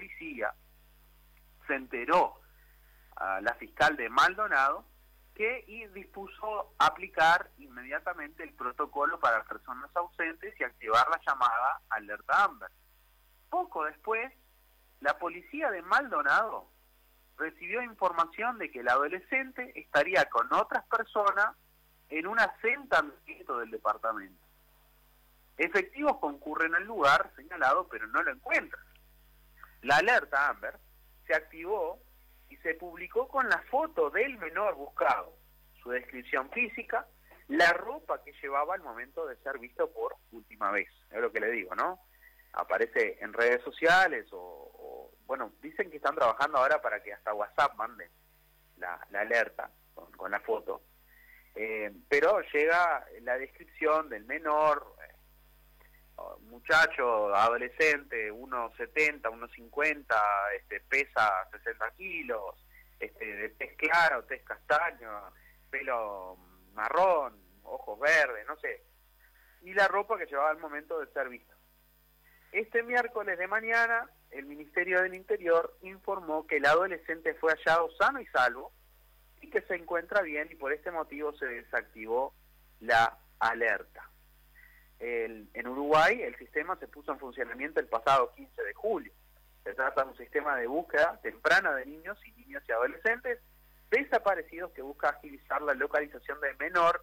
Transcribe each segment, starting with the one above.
policía, se enteró a la fiscal de Maldonado que dispuso aplicar inmediatamente el protocolo para personas ausentes y activar la llamada alerta Amber. Poco después, la policía de Maldonado recibió información de que el adolescente estaría con otras personas en un asentamiento del departamento. Efectivos concurren al lugar señalado, pero no lo encuentran. La alerta Amber se activó y se publicó con la foto del menor buscado, su descripción física, la ropa que llevaba al momento de ser visto por última vez. Es lo que le digo, ¿no? Aparece en redes sociales bueno, dicen que están trabajando ahora para que hasta WhatsApp mande la alerta con la foto. Pero llega la descripción del menor, muchacho, adolescente, 1,70, 1,50, pesa 60 kilos, de tez claro, tez castaño, pelo marrón, ojos verdes, no sé. Y la ropa que llevaba al momento de ser visto. Este miércoles de mañana, el Ministerio del Interior informó que el adolescente fue hallado sano y salvo y que se encuentra bien, y por este motivo se desactivó la alerta. En Uruguay el sistema se puso en funcionamiento el pasado 15 de julio. Se trata de un sistema de búsqueda temprana de niños y adolescentes desaparecidos que busca agilizar la localización de menor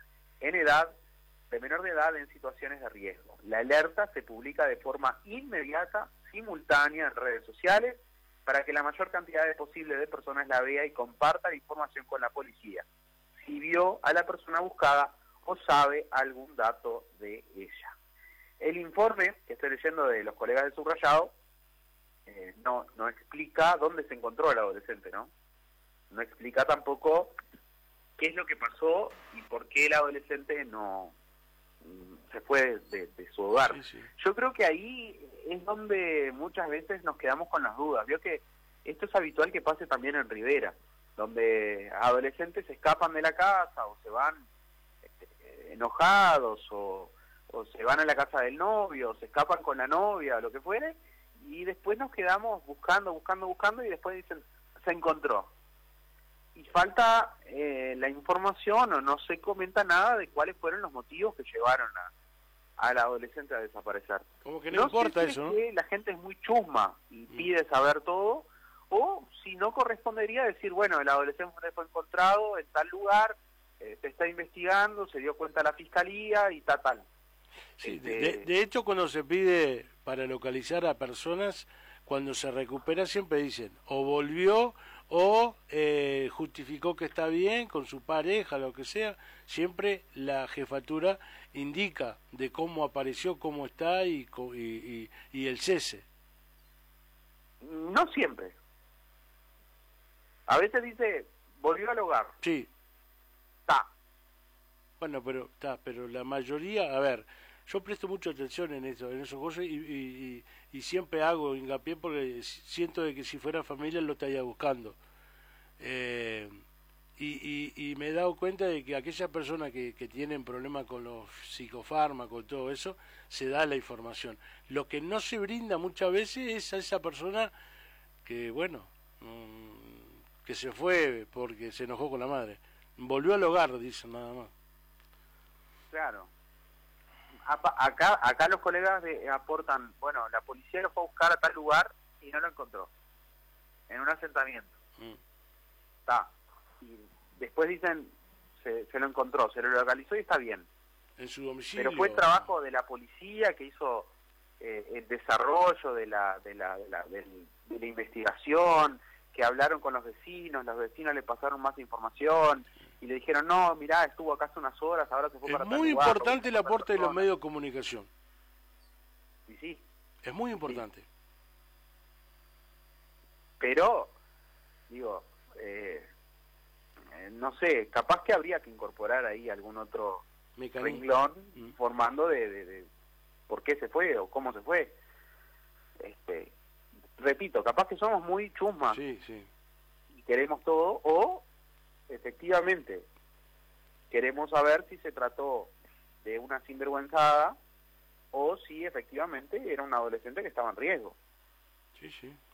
de edad en situaciones de riesgo. La alerta se publica de forma inmediata, simultánea en redes sociales, para que la mayor cantidad posible de personas la vea y comparta la información con la policía, si vio a la persona buscada o sabe algún dato de ella. El informe que estoy leyendo de los colegas de Subrayado no explica dónde se encontró el adolescente, ¿no? No explica tampoco qué es lo que pasó y por qué el adolescente no se fue de su hogar. Sí, sí. Yo creo que ahí es donde muchas veces nos quedamos con las dudas. Veo que esto es habitual que pase también en Rivera, donde adolescentes se escapan de la casa o se van enojados o se van a la casa del novio, o se escapan con la novia, o lo que fuere, y después nos quedamos buscando y después dicen, se encontró. Y falta la información o no se comenta nada de cuáles fueron los motivos que llevaron al adolescente a desaparecer. Como que no importa eso, ¿no? Que la gente es muy chusma y pide saber todo, o si no correspondería decir, bueno, el adolescente fue encontrado en tal lugar, se está investigando, se dio cuenta la fiscalía y tal. Sí, de hecho, cuando se pide para localizar a personas, cuando se recupera siempre dicen, o volvió o justificó que está bien con su pareja, lo que sea. Siempre la jefatura indica de cómo apareció, cómo está y el cese. No siempre. A veces dice, volvió al hogar. Sí. Está. Bueno, pero la mayoría, a ver, yo presto mucha atención en esos cosas y siempre hago hincapié porque siento de que si fuera familia lo estaría buscando. Y me he dado cuenta de que aquellas personas que tienen problemas con los psicofármacos y todo eso, se da la información. Lo que no se brinda muchas veces es a esa persona que, bueno, que se fue porque se enojó con la madre. Volvió al hogar, dicen nada más. Claro. Acá los colegas aportan, bueno, la policía lo fue a buscar a tal lugar y no lo encontró. En un asentamiento. Está. Y después dicen, se lo encontró, se lo localizó y está bien. En su domicilio. Pero fue trabajo de la policía que hizo el desarrollo de la investigación, que hablaron con los vecinos le pasaron más información y le dijeron, no, mirá, estuvo acá hace unas horas, ahora se fue para tal lugar. Es muy importante el aporte de los medios de comunicación. Sí, sí. Es muy importante. Sí. Pero, digo, no sé, capaz que habría que incorporar ahí algún otro renglón informando de por qué se fue o cómo se fue. Repito, capaz que somos muy chusmas. Sí, sí. Y queremos todo, o efectivamente queremos saber si se trató de una sinvergüenzada o si efectivamente era un adolescente que estaba en riesgo. Sí, sí.